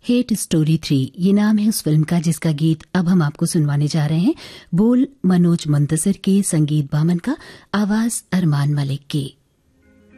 Hate story 3 ये नाम है उस फिल्म का जिसका गीत अब हम आपको सुनवाने जा रहे हैं। बोल मनोज मुंतसिर के, संगीत बामन का, आवाज अरमान मलिक की।